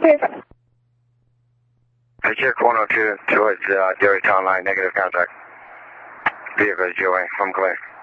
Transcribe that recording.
Check 102 towards Dairy Town Line, negative contact. Vehicle is Joey, I'm clear.